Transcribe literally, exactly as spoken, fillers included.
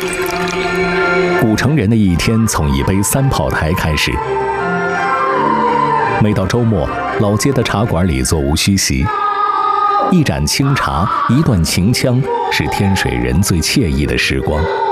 古城人的一天从一杯三炮台开始。每到周末，老街的茶馆里座无虚席，一盏清茶，一段秦腔，是天水人最惬意的时光。